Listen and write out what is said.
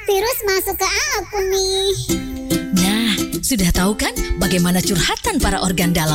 virus masuk ke aku nih. Nah, sudah tahu kan bagaimana curhatan para organ dalam?